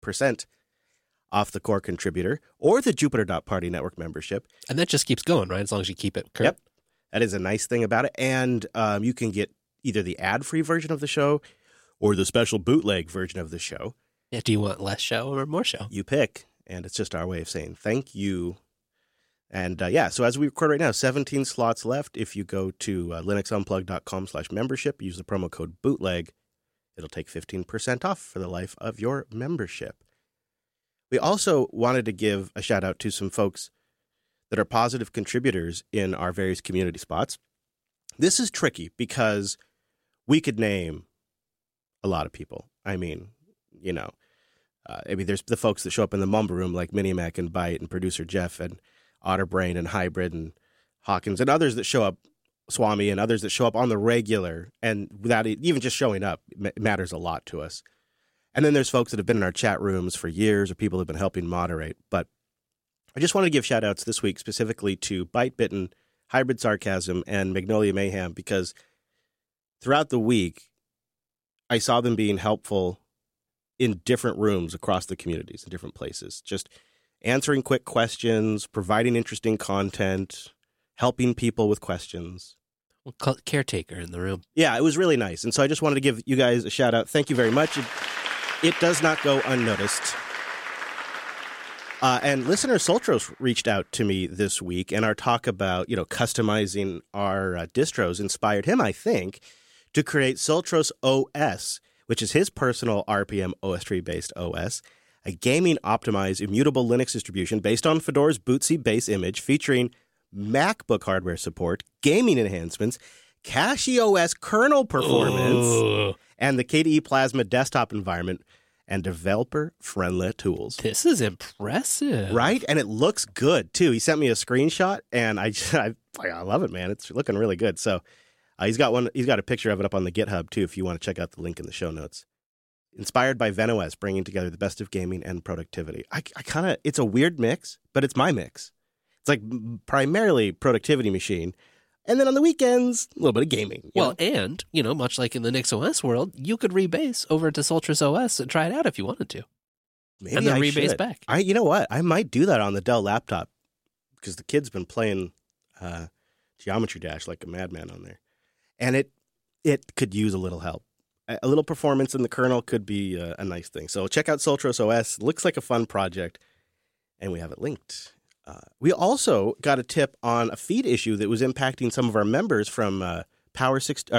15% off the core contributor or the Jupiter.Party network membership. And that just keeps going, right? As long as you keep it current. Yep. That is a nice thing about it. And you can get either the ad-free version of the show or the special bootleg version of the show. Yeah, do you want less show or more show? You pick. And it's just our way of saying thank you. And so as we record right now, 17 slots left. If you go to linuxunplug.com/membership, use the promo code bootleg, it'll take 15% off for the life of your membership. We also wanted to give a shout out to some folks that are positive contributors in our various community spots. This is tricky because we could name a lot of people. I mean, there's the folks that show up in the Mumble Room like Minimac and Byte and producer Jeff and Otterbrain and Hybrid and Hawkins and others that show up, Swami and others that show up on the regular, and without even just showing up matters a lot to us. And then there's folks that have been in our chat rooms for years or people who have been helping moderate. But I just want to give shout outs this week specifically to Byte Bitten, Hybrid Sarcasm, and Magnolia Mayhem because throughout the week I saw them being helpful in different rooms across the communities in different places, just answering quick questions, providing interesting content, helping people with questions. We'll call it caretaker in the room. Yeah, it was really nice. And so I just wanted to give you guys a shout out. Thank you very much. It does not go unnoticed. And listener Soltros reached out to me this week, and our talk about, customizing our distros inspired him, I think, to create Soltros OS, which is his personal RPM OS3-based OS, a gaming-optimized immutable Linux distribution based on Fedora's Bootsy base image featuring MacBook hardware support, gaming enhancements, CachyOS kernel performance, and the KDE Plasma desktop environment, and developer-friendly tools. This is impressive. Right? And it looks good, too. He sent me a screenshot, and I love it, man. It's looking really good. So he's got a picture of it up on the GitHub, too, if you want to check out the link in the show notes. Inspired by VenOS, bringing together the best of gaming and productivity. It's a weird mix, but it's my mix. It's like primarily productivity machine. And then on the weekends, a little bit of gaming. Well, and, much like in the NixOS world, you could rebase over to Soltros OS and try it out if you wanted to. Maybe and then I rebase should. back. You know what? I might do that on the Dell laptop because the kid's been playing Geometry Dash like a madman on there. And it could use a little help. A little performance in the kernel could be a nice thing. So check out Soltros OS. Looks like a fun project, and we have it linked. We also got a tip on a feed issue that was impacting some of our members from Power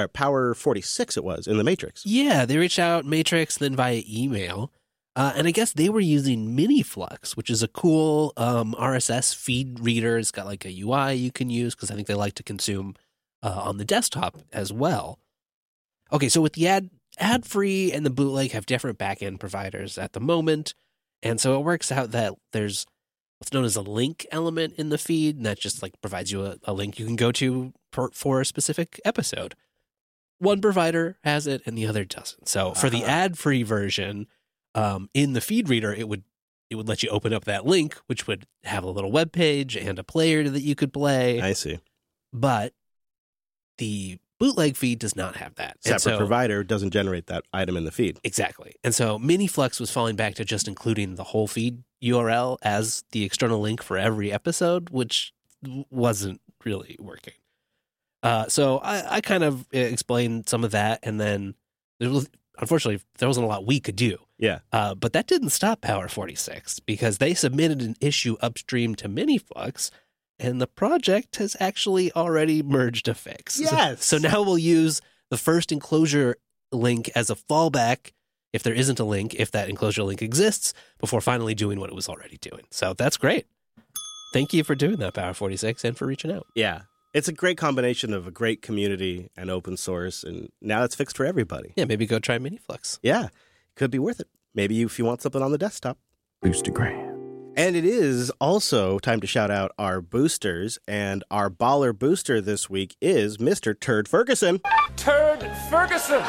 46 it was, in the Matrix. Yeah, they reached out Matrix, then via email. And I guess they were using MiniFlux, which is a cool RSS feed reader. It's got like a UI you can use because I think they like to consume on the desktop as well. Okay, so with the ad-free and the bootleg have different back-end providers at the moment. And so it works out that there's what's known as a link element in the feed, and that just like provides you a link you can go to for a specific episode. One provider has it and the other doesn't. So for the ad-free version, in the feed reader, it would let you open up that link, which would have a little web page and a player that you could play. I see. But the bootleg feed does not have that. Separate provider doesn't generate that item in the feed. Exactly. And so MiniFlux was falling back to just including the whole feed URL as the external link for every episode, which wasn't really working. So I kind of explained some of that, and then unfortunately, there wasn't a lot we could do. Yeah. But that didn't stop Power 46 because they submitted an issue upstream to MiniFlux, and the project has actually already merged a fix. Yes. So now we'll use the first enclosure link as a fallback if there isn't a link, if that enclosure link exists, before finally doing what it was already doing. So that's great. Thank you for doing that, Power 46, and for reaching out. Yeah. It's a great combination of a great community and open source, and now it's fixed for everybody. Yeah, maybe go try MiniFlux. Yeah, could be worth it. Maybe if you want something on the desktop. Boostergram. And it is also time to shout out our boosters, and our baller booster this week is Mr. Turd Ferguson. Turd Ferguson!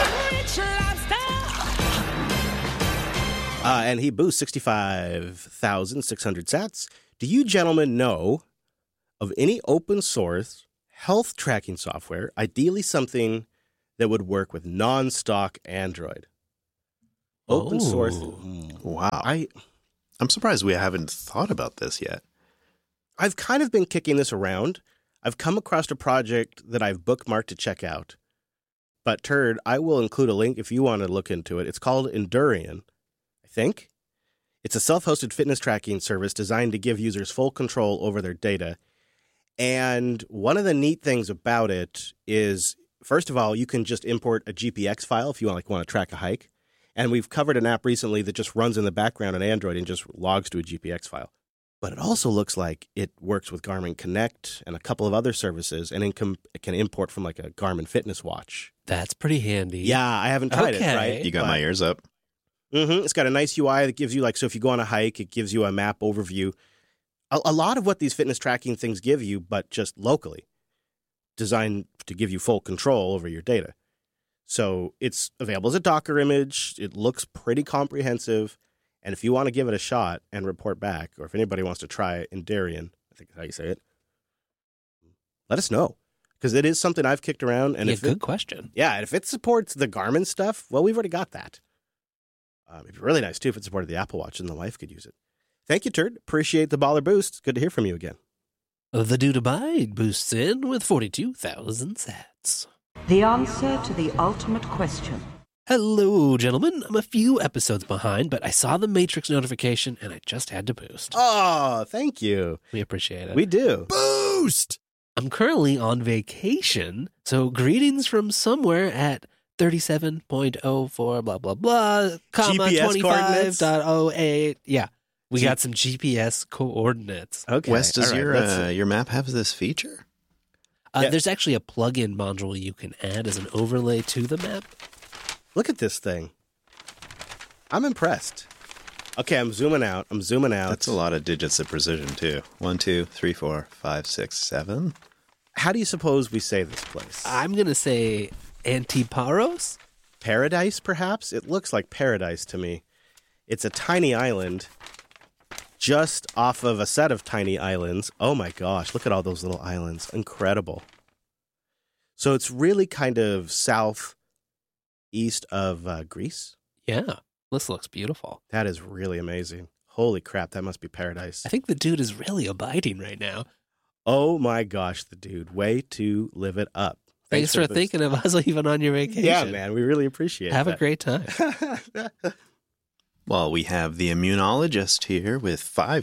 And he boosts 65,600 sats. Do you gentlemen know of any open source health tracking software, ideally something that would work with non-stock Android? Open source. Wow. I'm surprised we haven't thought about this yet. I've kind of been kicking this around. I've come across a project that I've bookmarked to check out. But Turd, I will include a link if you want to look into it. It's called Endurian, I think. It's a self-hosted fitness tracking service designed to give users full control over their data. And one of the neat things about it is, first of all, you can just import a GPX file if you want to track a hike. And we've covered an app recently that just runs in the background on Android and just logs to a GPX file. But it also looks like it works with Garmin Connect and a couple of other services, and it can import from like a Garmin fitness watch. That's pretty handy. Yeah, I haven't tried it, right? You got my ears up. Mm-hmm. It's got a nice UI that gives you, like, so if you go on a hike, it gives you a map overview. A lot of what these fitness tracking things give you, but just locally, designed to give you full control over your data. So it's available as a Docker image. It looks pretty comprehensive. And if you want to give it a shot and report back, or if anybody wants to try Endurian, I think that's how you say it, let us know. Because it is something I've kicked around. And good question. Yeah, and if it supports the Garmin stuff, well, we've already got that. It'd be really nice, too, if it supported the Apple Watch and the wife could use it. Thank you, Turd. Appreciate the baller boost. Good to hear from you again. The Dude Abide boosts in with 42,000 sats. The answer to the ultimate question. Hello, gentlemen. I'm a few episodes behind, but I saw the Matrix notification and I just had to boost. Oh, thank you. We appreciate it. We do. Boost! I'm currently on vacation, so greetings from somewhere at 37.04 blah, blah, blah, comma, GPS coordinates? 25.08. Yeah, we got some GPS coordinates. Okay. Wes, does All right, your map have this feature? Yeah. There's actually a plugin module you can add as an overlay to the map. Look at this thing. I'm impressed. Okay, I'm zooming out. That's a lot of digits of precision, too. 1, 2, 3, 4, 5, 6, 7. How do you suppose we say this place? I'm going to say Antiparos? Paradise, perhaps? It looks like paradise to me. It's a tiny island just off of a set of tiny islands. Oh my gosh, look at all those little islands. Incredible. So it's really kind of southeast of Greece. Yeah, this looks beautiful. That is really amazing. Holy crap, that must be paradise. I think the dude is really abiding right now. Oh my gosh, the dude. Way to live it up. Thanks for thinking of us even on your vacation. Yeah, man, we really appreciate it. Have a great time. Well, we have the immunologist here with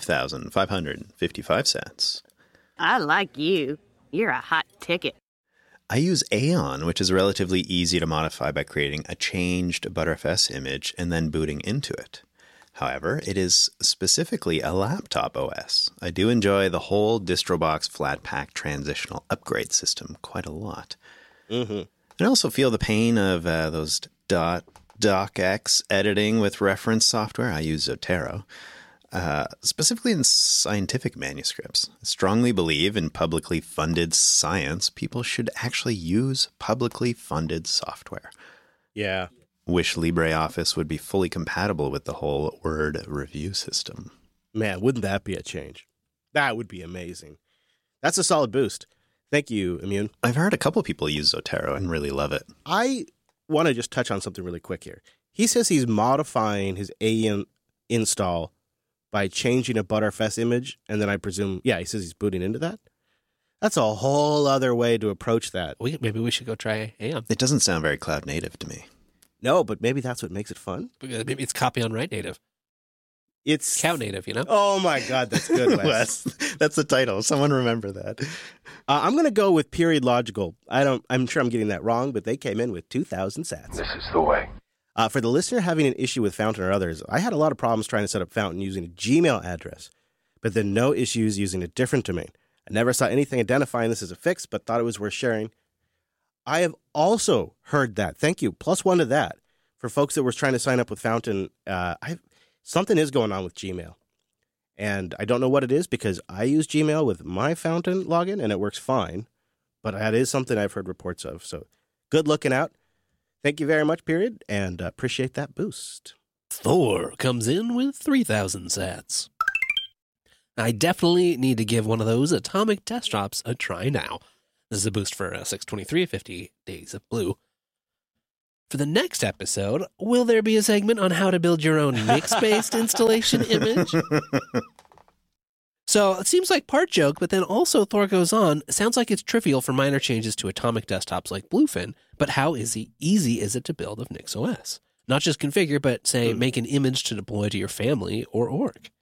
5,555 cents. I like you. You're a hot ticket. I use Aeon, which is relatively easy to modify by creating a changed ButterFS image and then booting into it. However, it is specifically a laptop OS. I do enjoy the whole DistroBox Flatpak transitional upgrade system quite a lot. Mm-hmm. I also feel the pain of those DocX editing with reference software. I use Zotero. Specifically in scientific manuscripts. I strongly believe in publicly funded science. People should actually use publicly funded software. Yeah. Wish LibreOffice would be fully compatible with the whole Word review system. Man, wouldn't that be a change? That would be amazing. That's a solid boost. Thank you, Immune. I've heard a couple people use Zotero and really love it. I want to just touch on something really quick here. He says he's modifying his Aeon install by changing a ButterFS image, and then I presume, he says he's booting into that. That's a whole other way to approach that. Maybe we should go try Aeon. It doesn't sound very cloud native to me. No, but maybe that's what makes it fun. Maybe it's copy on write native. It's cow native, you know? Oh my God, that's good, Wes. That's the title. Someone remember that. I'm going to go with Period Logical. I'm sure I'm getting that wrong, but they came in with 2,000 sats. This is the way. For the listener having an issue with Fountain or others, I had a lot of problems trying to set up Fountain using a Gmail address, but then no issues using a different domain. I never saw anything identifying this as a fix, but thought it was worth sharing. I have also heard that. Thank you. +1 to that. For folks that were trying to sign up with Fountain, something is going on with Gmail. And I don't know what it is because I use Gmail with my Fountain login and it works fine. But that is something I've heard reports of. So good looking out. Thank you very much, Period, and appreciate that boost. Thor comes in with 3,000 sats. I definitely need to give one of those atomic desktops a try now. This is a boost for 623.50 Days of Blue. For the next episode, will there be a segment on how to build your own Nix-based installation image? So it seems like part joke, but then also Thor goes on, sounds like it's trivial for minor changes to atomic desktops like Bluefin, but how easy is it to build of NixOS? Not just configure, but say make an image to deploy to your family or org.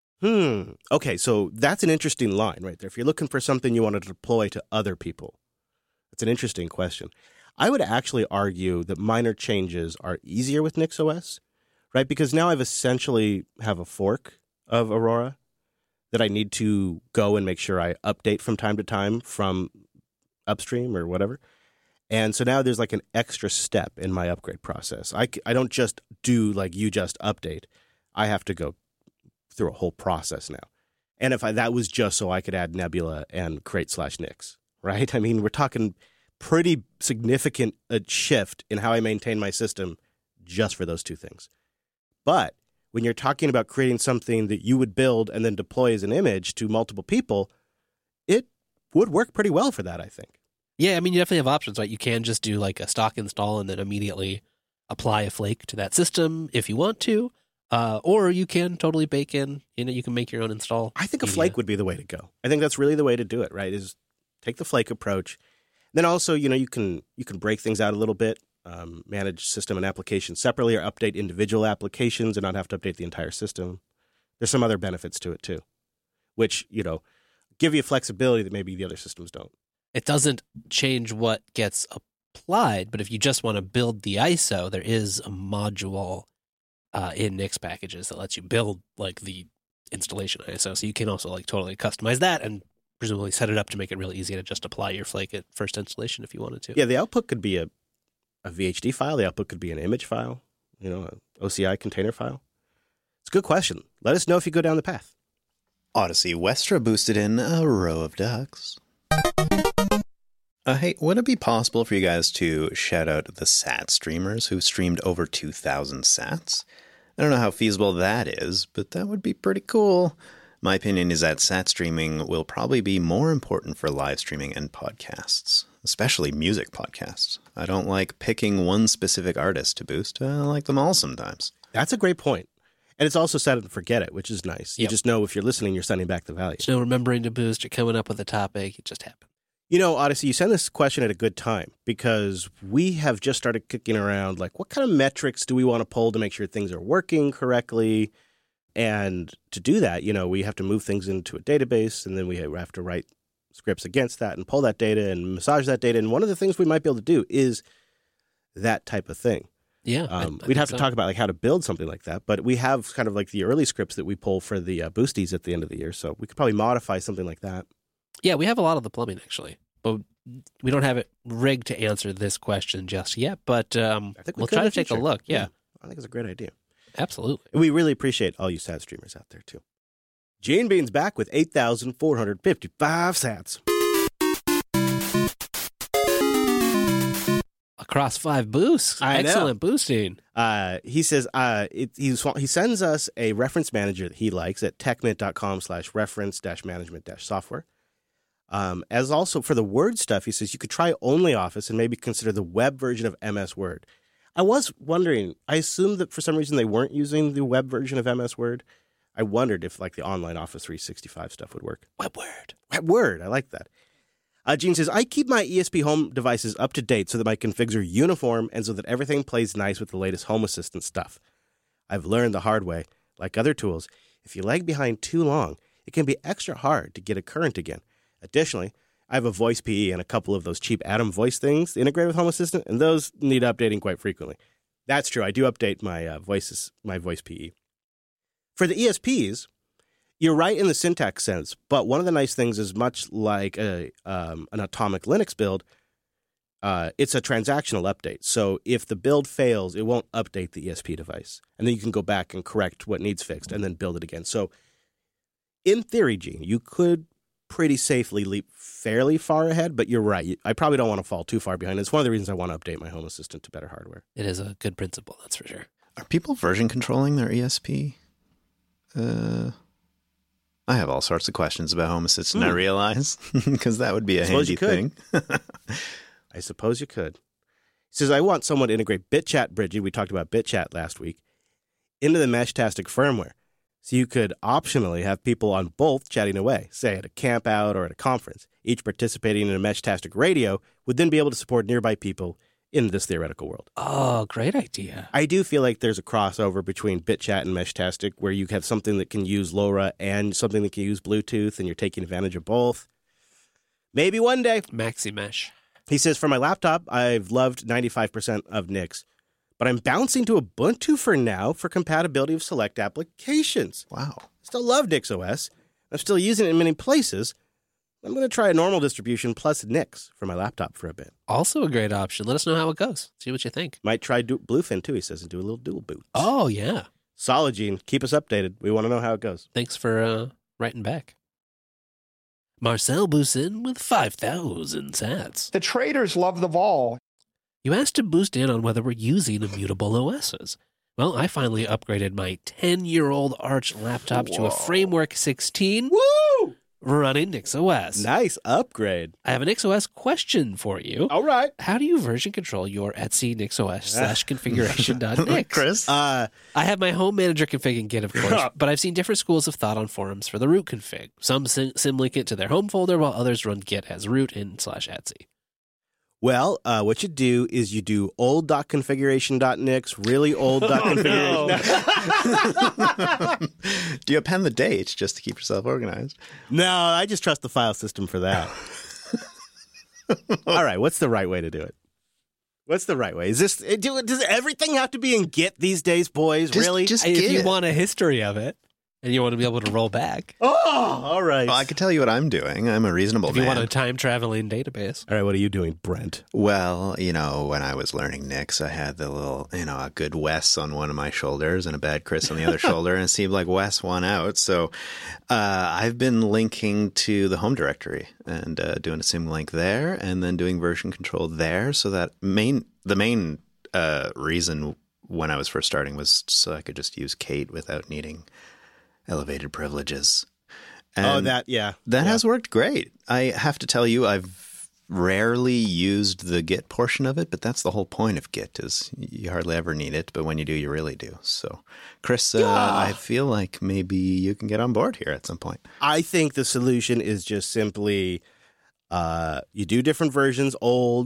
Okay, so that's an interesting line right there. If you're looking for something you want to deploy to other people, that's an interesting question. I would actually argue that minor changes are easier with NixOS, right? Because now I've essentially have a fork of Aurora that I need to go and make sure I update from time to time from upstream or whatever. And so now there's like an extra step in my upgrade process. I don't just do like you just update. I have to go through a whole process now. And if that was just so I could add Nebula and create /Nix, right? I mean, we're talking pretty significant shift in how I maintain my system just for those two things. But when you're talking about creating something that you would build and then deploy as an image to multiple people, it would work pretty well for that, I think. Yeah, I mean, you definitely have options, right? You can just do like a stock install and then immediately apply a flake to that system if you want to. Or you can totally bake in, you can make your own install. I think a flake would be the way to go. I think that's really the way to do it, right? Is take the flake approach. Then also, you can break things out a little bit, manage system and application separately, or update individual applications and not have to update the entire system. There's some other benefits to it too, which, give you flexibility that maybe the other systems don't. It doesn't change what gets applied, but if you just want to build the ISO, there is a module in Nix packages that lets you build like the installation ISO. So you can also like totally customize that and presumably set it up to make it really easy to just apply your flake at first installation if you wanted to. Yeah, the output could be a VHD file. The output could be an image file, an OCI container file. It's a good question. Let us know if you go down the path. Odyssey Westra boosted in a row of ducks. Hey, would it be possible for you guys to shout out the SAT streamers who streamed over 2,000 sats? I don't know how feasible that is, but that would be pretty cool. My opinion is that SAT streaming will probably be more important for live streaming and podcasts, especially music podcasts. I don't like picking one specific artist to boost. I like them all sometimes. That's a great point. And it's also set up to forget it, which is nice. You just know if you're listening, you're sending back the value. There's no remembering to boost or coming up with a topic. It just happens. Odyssey, you send this question at a good time because we have just started kicking around like what kind of metrics do we want to pull to make sure things are working correctly? And to do that, we have to move things into a database and then we have to write scripts against that and pull that data and massage that data. And one of the things we might be able to do is that type of thing. Yeah. We'd have to talk about like how to build something like that, but we have kind of like the early scripts that we pull for the boosties at the end of the year. So we could probably modify something like that. Yeah, we have a lot of the plumbing actually, but we don't have it rigged to answer this question just yet, but we'll try to take a look. Yeah. I think it's a great idea. Absolutely. And we really appreciate all you SAT streamers out there too. Gene Bean's back with 8,455 sats. Across 5 boosts. Excellent boosting. He says he sends us a reference manager that he likes at techmint.com/reference-management-software. As also for the Word stuff, he says you could try OnlyOffice and maybe consider the web version of MS Word. I was wondering, I assumed that for some reason they weren't using the web version of MS Word. I wondered if like the online Office 365 stuff would work. Web Word. I like that. Gene says, I keep my ESP home devices up to date so that my configs are uniform and so that everything plays nice with the latest Home Assistant stuff. I've learned the hard way, like other tools, if you lag behind too long, it can be extra hard to get it current again. Additionally, I have a voice PE and a couple of those cheap Atom voice things integrated with Home Assistant, and those need updating quite frequently. That's true. I do update my voice PE. For the ESPs, you're right in the syntax sense, but one of the nice things is much like an Atomic Linux build, it's a transactional update. So if the build fails, it won't update the ESP device. And then you can go back and correct what needs fixed and then build it again. So in theory, Gene, you could pretty safely leap fairly far ahead, but you're right. I probably don't want to fall too far behind. It's one of the reasons I want to update my Home Assistant to better hardware. It is a good principle, that's for sure. Are people version controlling their ESP? I have all sorts of questions about Home Assistant, I realize, because that would be a handy thing. I suppose you could. He says, I want someone to integrate BitChat Bridging, we talked about BitChat last week, into the Meshtastic firmware. So you could optionally have people on both chatting away, say at a camp out or at a conference. Each participating in a Meshtastic radio would then be able to support nearby people in this theoretical world. Oh, great idea. I do feel like there's a crossover between BitChat and Meshtastic where you have something that can use LoRa and something that can use Bluetooth, and you're taking advantage of both. Maybe one day. Maxi Mesh. He says, for my laptop, I've loved 95% of Nix, but I'm bouncing to Ubuntu for now for compatibility of select applications. Wow. Still love NixOS. I'm still using it in many places. I'm going to try a normal distribution plus Nix for my laptop for a bit. Also a great option. Let us know how it goes. See what you think. Might try Bluefin too, he says, and do a little dual boot. Oh, yeah. Solid, Gene. Keep us updated. We want to know how it goes. Thanks for writing back. Marcel Boussin with 5,000 sats. The traders love the vol. You asked to boost in on whether we're using immutable OSs. Well, I finally upgraded my 10-year-old Arch laptop to a Framework 16 Woo! running NixOS. Nice upgrade. I have a NixOS question for you. All right. How do you version control your Etsy NixOS /configuration.nix? Chris? I have my home manager config in Git, of course, but I've seen different schools of thought on forums for the root config. Some symlink it to their home folder, while others run Git as root in /Etsy. Well, what you do is you do old.configuration.nix, really old.configuration. Do you append the dates just to keep yourself organized? No, I just trust the file system for that. All right, what's the right way to do it? What's the right way? Is this does everything have to be in Git these days, boys? Really? Just If Git. you want a history of it, and you want to be able to roll back. Oh, all right. Well, I can tell you what I'm doing. I'm a reasonable If you man. want a time-traveling database. All right, what are you doing, Brent? Well, when I was learning Nix, I had the little, a good Wes on one of my shoulders and a bad Chris on the other shoulder, and it seemed like Wes won out. So I've been linking to the home directory and doing a symlink there, and then doing version control there. So that the main reason when I was first starting was so I could just use Kate without needing elevated privileges. And that has worked great. I have to tell you, I've rarely used the Git portion of it, but that's the whole point of Git is you hardly ever need it, but when you do, you really do. So, Chris, I feel like maybe you can get on board here at some point. I think the solution is just simply you do different versions, old,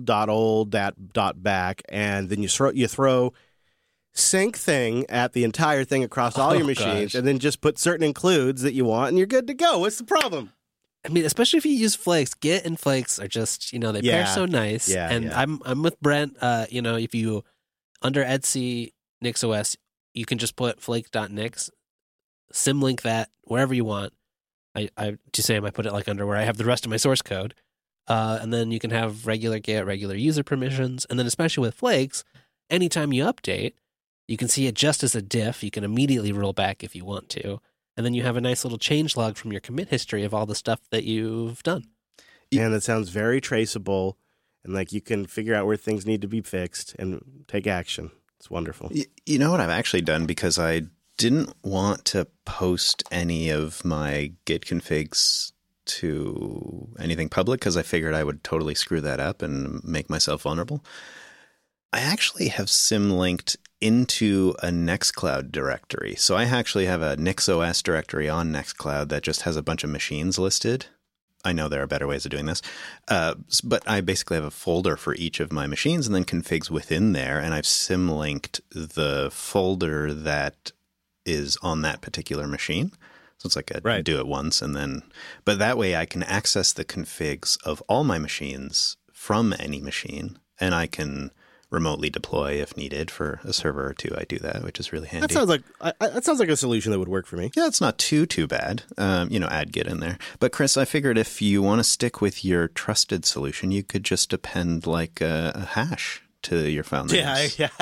back, and then you throw sync thing at the entire thing across all your machines, and then just put certain includes that you want, and you're good to go. What's the problem? I mean, especially if you use Flakes, Git and Flakes are just, they pair so nice. Yeah, and yeah. I'm with Brent. If you under Etsy NixOS, you can just put flake.nix, symlink that wherever you want. I put it like under where I have the rest of my source code, and then you can have regular Git, regular user permissions, and then especially with Flakes, anytime you update, you can see it just as a diff. You can immediately roll back if you want to. And then you have a nice little change log from your commit history of all the stuff that you've done. And that sounds very traceable. And like you can figure out where things need to be fixed and take action. It's wonderful. You know what I've actually done, because I didn't want to post any of my Git configs to anything public because I figured I would totally screw that up and make myself vulnerable. I actually have symlinked into a Nextcloud directory. So I actually have a NixOS directory on Nextcloud that just has a bunch of machines listed. I know there are better ways of doing this, but I basically have a folder for each of my machines and then configs within there, and I've symlinked the folder that is on that particular machine. So it's like do it once and then, but that way I can access the configs of all my machines from any machine, and I can remotely deploy if needed for a server or two. I do that, which is really handy. That sounds like a solution that would work for me. Yeah, it's not too bad. Add Git in there. But Chris, I figured if you want to stick with your trusted solution, you could just append like a hash to your file names. Yeah.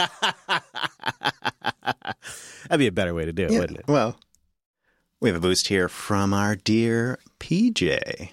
That'd be a better way to do it, wouldn't it? Well, we have a boost here from our dear PJ.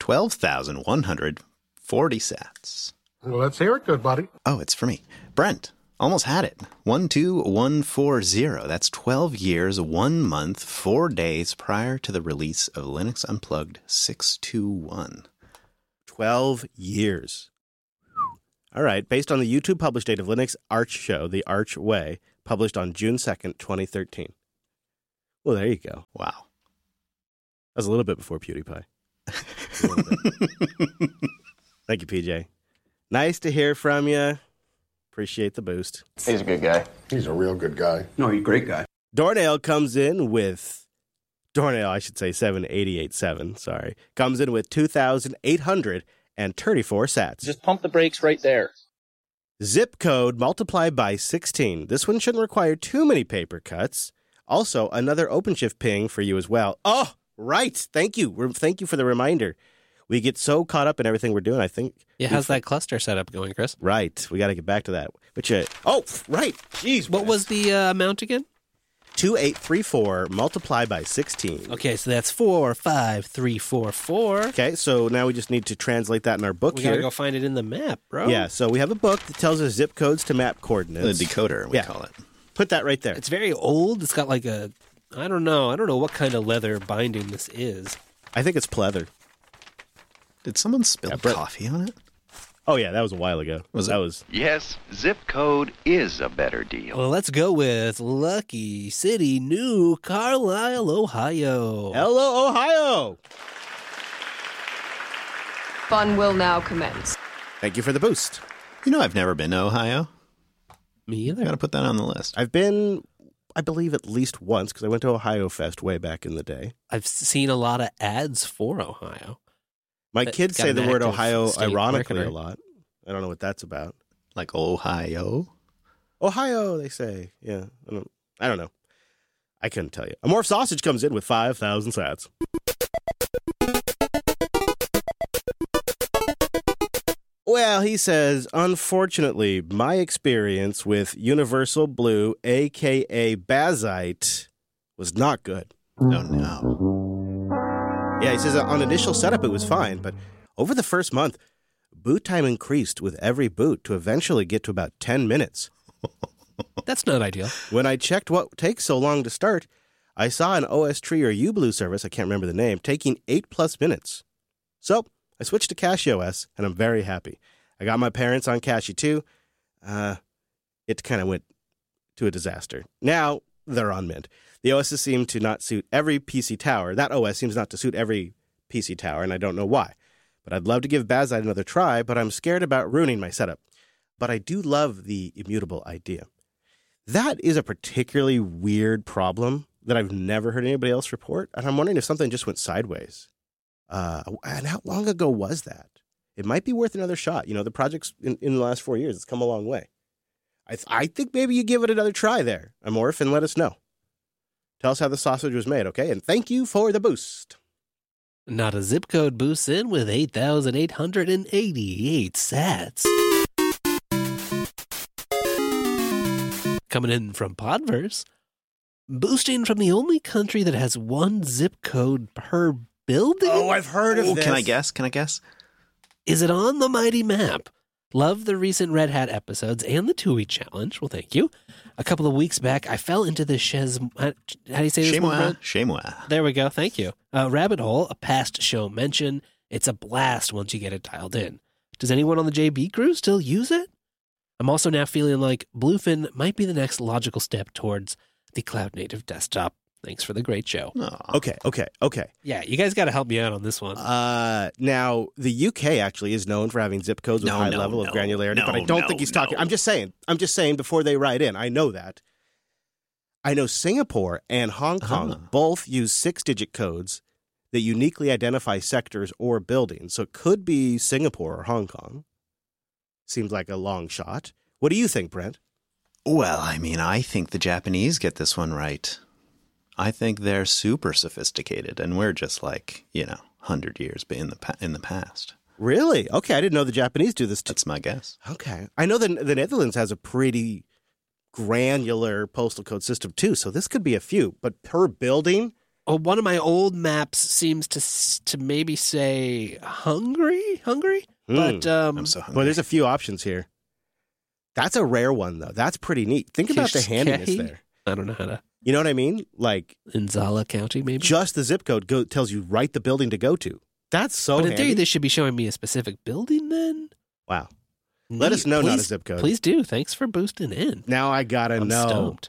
12,140 sats. Well, let's hear it, good buddy. Oh, it's for me. Brent, almost had it. 12140. That's 12 years, 1 month, 4 days prior to the release of Linux Unplugged 621. 12 years. All right. Based on the YouTube published date of Linux Arch show, The Arch Way, published on June 2nd, 2013. Well, there you go. Wow. That was a little bit before PewDiePie. A little bit. Thank you, PJ. Nice to hear from you. Appreciate the boost. He's a good guy. He's a real good guy. No, he's a great guy. Dornail comes in with... Dornail, I should say 7887, sorry. Comes in with 2,834 sats. Just pump the brakes right there. Zip code multiplied by 16. This one shouldn't require too many paper cuts. Also, another OpenShift ping for you as well. Oh, right. Thank you. Thank you for the reminder. We get so caught up in everything we're doing, I think. Yeah, how's that cluster setup going, Chris? Right. We got to get back to that. Which, oh, right. Jeez. What was the amount again? 2834 multiplied by 16. Okay, so that's 45344. Okay, so now we just need to translate that in our book We here. gotta go find it in the map, bro. Yeah, so we have a book that tells us zip codes to map coordinates. The decoder, we call it. Put that right there. It's very old. It's got like a, I don't know what kind of leather binding this is. I think it's pleather. Did someone spill Brett. coffee on it? Oh, yeah, that was a while ago. Was that it? was Yes, zip code is a better deal. Well, let's go with Lucky City, New Carlisle, Ohio. Hello, Ohio. Fun will now commence. Thank you for the boost. You know, I've never been to Ohio. Me either. Got to put that on the list. I've been, I believe, at least once because I went to Ohio Fest way back in the day. I've seen a lot of ads for Ohio. My That kids got say an the word active Ohio state ironically marketer. a lot. I don't know what that's about. Like Ohio? Ohio, they say. Yeah, I don't know. I couldn't tell you. Amorph Sausage comes in with 5,000 sats. Well, he says, unfortunately, my experience with Universal Blue, a.k.a. Bazite, was not good. Oh, no. Yeah, he says on initial setup it was fine, but over the first month, boot time increased with every boot to eventually get to about 10 minutes. That's not ideal. When I checked what takes so long to start, I saw an OS Tree or UBlue service, I can't remember the name, taking 8+ minutes. So I switched to CachyOS, and I'm very happy. I got my parents on Cachy too. It kind of went to a disaster. Now they're on Mint. The OSs seem to not suit every PC tower. That OS seems not to suit every PC tower, and I don't know why. But I'd love to give Bazite another try, but I'm scared about ruining my setup. But I do love the immutable idea. That is a particularly weird problem that I've never heard anybody else report, and I'm wondering if something just went sideways. And how long ago was that? It might be worth another shot. You know, the project's in the last 4 years, it's come a long way. I think maybe you give it another try there, Amorph, and let us know. Tell us how the sausage was made, okay? And thank you for the boost. Not a zip code boosts in with 8,888 sats. Coming in from Podverse. Boosting from the only country that has one zip code per building? Oh, I've heard of this. Can I guess? Is it on the mighty map? Love the recent Red Hat episodes and the 2-week challenge. Well, thank you. A couple of weeks back, I fell into the how do you say this one, Brent? Chemois. There we go. Thank you. Rabbit Hole, a past show mention. It's a blast once you get it dialed in. Does anyone on the JB crew still use it? I'm also now feeling like Bluefin might be the next logical step towards the cloud-native desktop. Thanks for the great show. Okay. Yeah, you guys got to help me out on this one. Now, the UK actually is known for having zip codes with high level of granularity, but I don't think he's talking. I'm just saying before they write in. I know that. I know Singapore and Hong Kong both use 6-digit codes that uniquely identify sectors or buildings. So it could be Singapore or Hong Kong. Seems like a long shot. What do you think, Brent? Well, I mean, I think the Japanese get this one right. I think they're super sophisticated, and we're just like, 100 years in the past. Really? Okay, I didn't know the Japanese do this too. That's my guess. Okay. I know the Netherlands has a pretty granular postal code system too, so this could be a few. But per building? Oh, one of my old maps seems to maybe say Hungary? But I'm so hungry. Well, there's a few options here. That's a rare one, though. That's pretty neat. Think about the handiness there. I don't know how to. You know what I mean? Like in Zala County, maybe? Just the zip code tells you right the building to go to. That's so But in handy. theory, they should be showing me a specific building then? Wow. Let us know, not a zip code. Please do. Thanks for boosting in. Now I gotta I'm know. Stoked.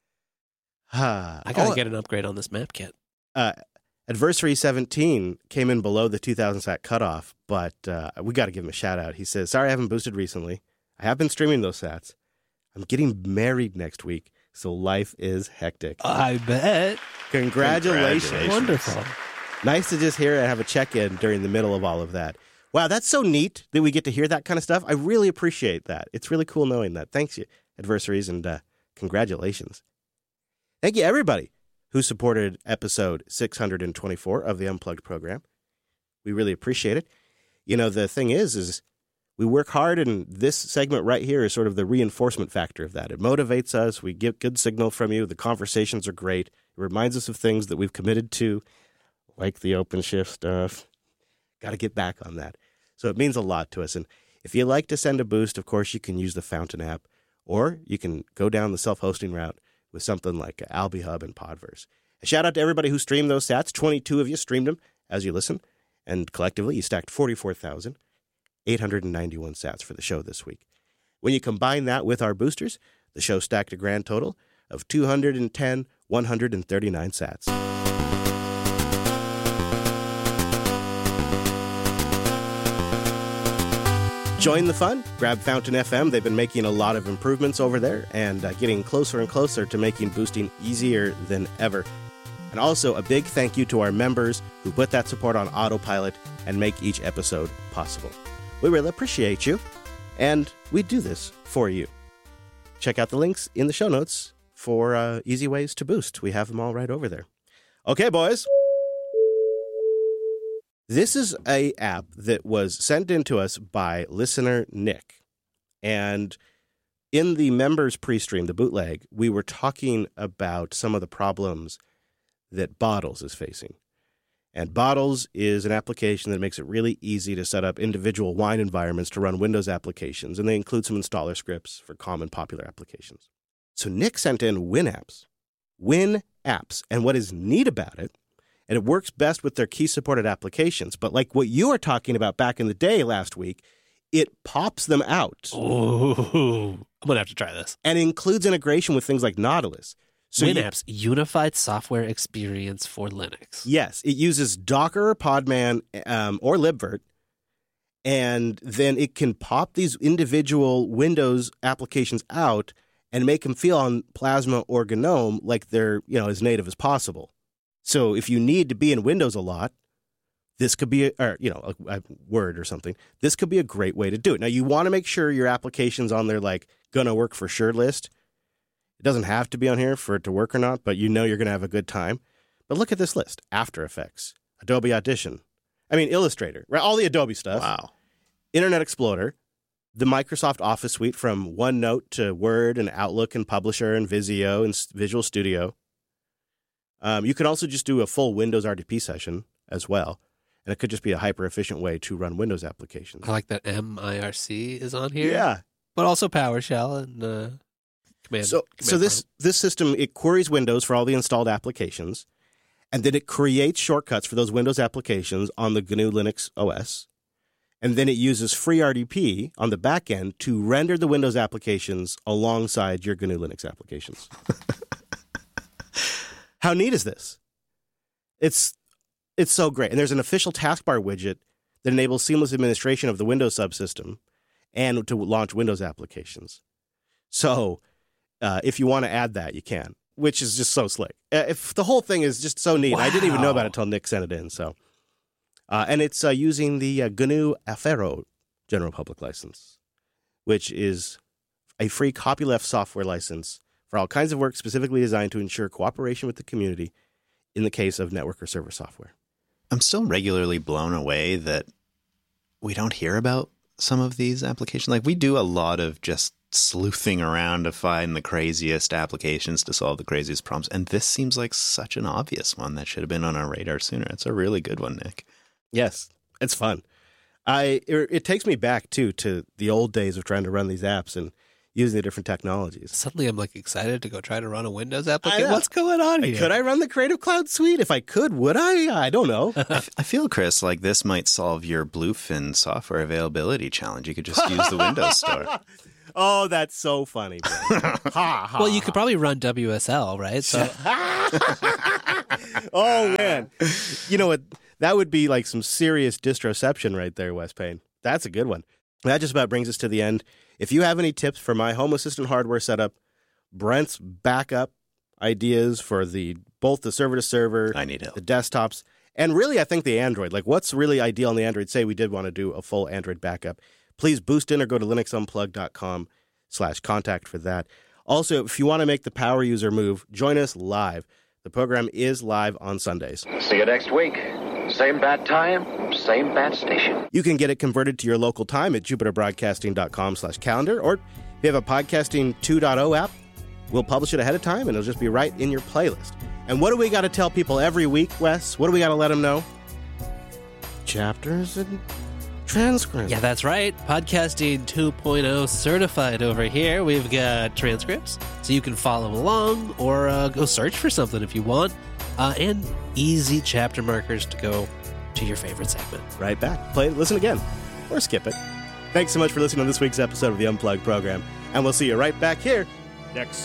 I gotta get an upgrade on this map kit. Adversary 17 came in below the 2,000 sat cutoff, but we got to give him a shout out. He says, sorry I haven't boosted recently. I have been streaming those sats. I'm getting married next week, so life is hectic. I bet. Congratulations. Wonderful. Nice to just hear and have a check-in during the middle of all of that. Wow, that's so neat that we get to hear that kind of stuff. I really appreciate that. It's really cool knowing that. Thanks, you adversaries, and congratulations. Thank you, everybody who supported episode 624 of the Unplugged program. We really appreciate it. You know, the thing is we work hard, and this segment right here is sort of the reinforcement factor of that. It motivates us. We get good signal from you. The conversations are great. It reminds us of things that we've committed to, like the OpenShift stuff. Got to get back on that. So it means a lot to us. And if you like to send a boost, of course, you can use the Fountain app, or you can go down the self-hosting route with something like AlbiHub and Podverse. A shout out to everybody who streamed those sats. 22 of you streamed them as you listen, and collectively you stacked 44,891 sats for the show this week. When you combine that with our boosters, the show stacked a grand total of 210,139 sats. Join the fun. Grab Fountain FM. They've been making a lot of improvements over there and getting closer and closer to making boosting easier than ever. And also a big thank you to our members who put that support on autopilot and make each episode possible. We really appreciate you, and we do this for you. Check out the links in the show notes for easy ways to boost. We have them all right over there. Okay, boys. This is an app that was sent in to us by listener Nick. And in the members pre-stream, the bootleg, we were talking about some of the problems that Bottles is facing. And Bottles is an application that makes it really easy to set up individual wine environments to run Windows applications, and they include some installer scripts for common popular applications. So Nick sent in WinApps. WinApps. And what is neat about it, and it works best with their key supported applications, but like what you were talking about back in the day last week, it pops them out. Oh, I'm going to have to try this. And includes integration with things like Nautilus. So WinApps, unified software experience for Linux. Yes, it uses Docker, Podman, or libvirt, and then it can pop these individual Windows applications out and make them feel on Plasma or GNOME like they're, as native as possible. So if you need to be in Windows a lot, this could be, a Word or something. This could be a great way to do it. Now, you want to make sure your application's on their, gonna work for sure list. It doesn't have to be on here for it to work or not, but you're going to have a good time. But look at this list. After Effects, Adobe Audition, Illustrator, right? All the Adobe stuff. Wow. Internet Explorer, the Microsoft Office suite from OneNote to Word and Outlook and Publisher and Visio and Visual Studio. You can also just do a full Windows RDP session as well. And it could just be a hyper-efficient way to run Windows applications. I like that MIRC is on here. Yeah. But also PowerShell and command. So this system, it queries Windows for all the installed applications, and then it creates shortcuts for those Windows applications on the GNU Linux OS. And then it uses FreeRDP on the back end to render the Windows applications alongside your GNU Linux applications. How neat is this? It's so great. And there's an official taskbar widget that enables seamless administration of the Windows subsystem and to launch Windows applications. So if you want to add that, you can, which is just so slick. If the whole thing is just so neat. Wow. I didn't even know about it until Nick sent it in. So, and it's using the GNU Affero General Public License, which is a free copyleft software license for all kinds of work specifically designed to ensure cooperation with the community in the case of network or server software. I'm still regularly blown away that we don't hear about some of these applications. We do a lot of just sleuthing around to find the craziest applications to solve the craziest problems. And this seems like such an obvious one that should have been on our radar sooner. It's a really good one, Nick. Yes, it's fun. It takes me back, too, to the old days of trying to run these apps. And, using the different technologies. Suddenly I'm like excited to go try to run a Windows I application. know. What's going on here? Could I run the Creative Cloud suite? If I could, would I? I don't know. I feel, Chris, like this might solve your Bluefin software availability challenge. You could just use the Windows Store. Oh, that's so funny. Ha, ha. Well, you could probably run WSL, right? So Oh, man. You know what? That would be like some serious distroception right there, Wes Payne. That's a good one. That just about brings us to the end. If you have any tips for my Home Assistant hardware setup, Brent's backup ideas for both the server-to-server, I need help. the desktops, and really I think the Android, like what's really ideal on the Android, say we did want to do a full Android backup, please boost in or go to linuxunplug.com/contact for that. Also, if you want to make the power user move, join us live. The program is live on Sundays. See you next week. Same bat time, same bat station. You can get it converted to your local time at jupiterbroadcasting.com/calendar, or if you have a Podcasting 2.0 app, we'll publish it ahead of time and it'll just be right in your playlist. And what do we got to tell people every week, Wes? What do we got to let them know? Chapters and transcripts. yeah, that's right. Podcasting 2.0 certified over here. We've got transcripts, so you can follow along or go search for something if you want, and easy chapter markers to go to your favorite segment. Right back. Play it, listen again, or skip it. Thanks so much for listening to this week's episode of the Unplugged program, and we'll see you right back here next